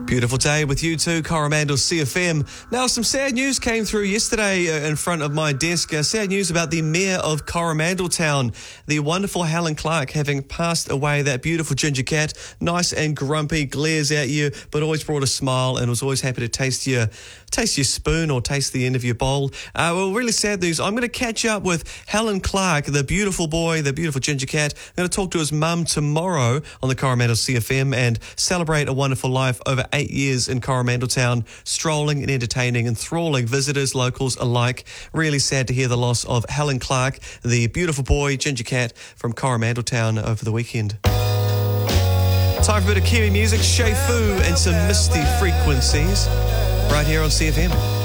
Beautiful day with you too, Coromandel CFM. Now, some sad news came through yesterday in front of my desk. Sad news about the Mayor of Coromandel Town, the wonderful Helen Clark, having passed away. That beautiful ginger cat, nice and grumpy, glares at you, but always brought a smile and was always happy to taste your spoon or taste the end of your bowl. Well, really sad news. I'm going to catch up with Helen Clark, the beautiful boy, the beautiful ginger cat. I'm going to talk to his mum tomorrow on the Coromandel CFM and celebrate a wonderful life over 8 years in Coromandel Town, strolling and entertaining, enthralling visitors, locals alike. Really sad to hear the loss of Helen Clark, the beautiful boy, ginger cat from Coromandel Town over the weekend. Time for a bit of Kiwi music, Shay Fu and some Misty Frequencies right here on CFM.